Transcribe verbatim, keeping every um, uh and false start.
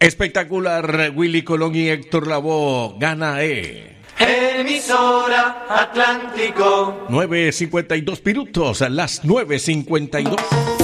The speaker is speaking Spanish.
Espectacular, Willy Colón y Héctor Lavoe, Gana E. Emisora Atlántico. nueve cincuenta y dos minutos, a las nueve cincuenta y dos.